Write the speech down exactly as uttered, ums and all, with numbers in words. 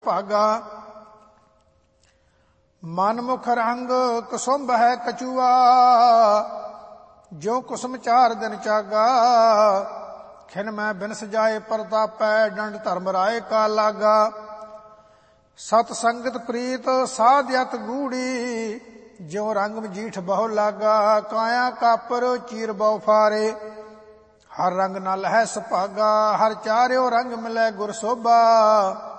ਭਾਗਾ। ਮਨਮੁਖ ਰੰਗ ਕੁਸੁੰਭ ਹੈ ਕਛੂਆ, ਜੋ ਕੁਸੁਮ ਚਾਰ ਦਿਨ ਚਾਗਾ। ਖਿਨ ਮੈਂ ਬਿਨ ਸਜਾਏ ਪ੍ਰਤਾਪੈ, ਡੰਡ ਧਰਮ ਰਾਏ ਕਾ ਲਾਗਾ। ਸਤ ਸੰਗਤ ਪ੍ਰੀਤ ਸਾਧਿਅਤ ਗੂੜੀ, ਜਿਉ ਰੰਗ ਮਜੀਠ ਬਹੁ ਲਾਗਾ। ਕਾਇਆ ਕਾਪਰ ਚੀਰ ਬਹੁ ਫਾਰੇ, ਹਰ ਰੰਗ ਨਲ ਹੈ ਸੁਭਾਗਾ। ਹਰ ਚਾਰਿਓ ਰੰਗ ਮਿਲੈ ਗੁਰ ਸੋਭਾ,